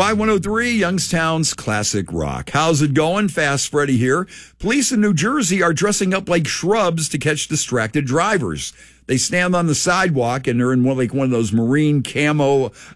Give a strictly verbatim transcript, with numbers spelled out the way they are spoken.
Y one oh three, Youngstown's classic rock. How's it going? Fast Freddy here. Police in New Jersey are dressing up like shrubs to catch distracted drivers. They stand on the sidewalk and they're in one, like one of those marine camo